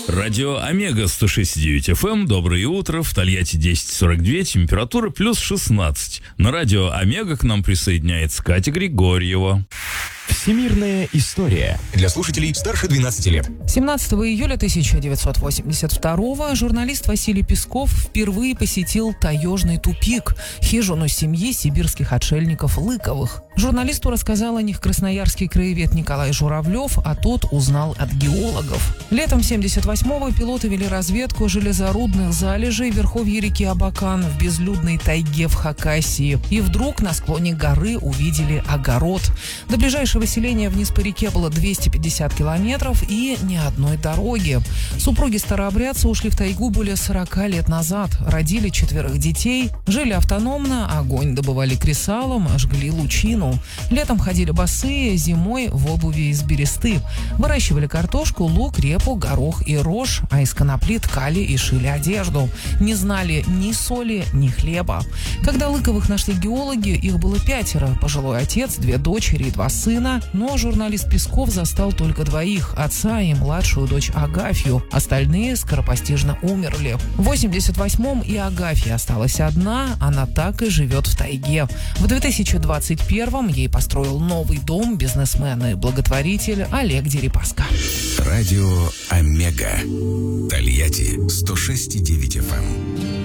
Радио Омега 106.9 FM. Доброе утро. В Тольятти 10:42. Температура плюс 16. На радио Омега к нам присоединяется Катя Григорьева. Всемирная история для слушателей старше 12 лет. 17 июля 1982 журналист Василий Песков впервые посетил таежный тупик, хижину семьи сибирских отшельников Лыковых. Журналисту рассказал о них красноярский краевед Николай Журавлев, а тот узнал от геологов. Летом 78-го пилоты вели разведку железорудных залежей в верховье реки Абакан в безлюдной тайге в Хакасии. И вдруг на склоне горы увидели огород. До ближайшего селения вниз по реке было 250 километров и ни одной дороги. Супруги-старообрядцы ушли в тайгу более 40 лет назад, родили 4 детей, жили автономно, огонь добывали кресалом, жгли лучину. Летом ходили босые, зимой в обуви из бересты. Выращивали картошку, лук, репу, горох и рожь, а из конопли ткали и шили одежду. Не знали ни соли, ни хлеба. Когда Лыковых нашли геологи, их было 5: пожилой отец, 2 дочери и 2 сына. Но журналист Песков застал только 2: отца и младшую дочь Агафью. Остальные скоропостижно умерли. В 88-м и Агафья осталась одна, она так и живет в тайге. В 2021-м ей построил новый дом бизнесмен и благотворитель Олег Дерипаска. Радио Омега. Тольятти 106.9 FM.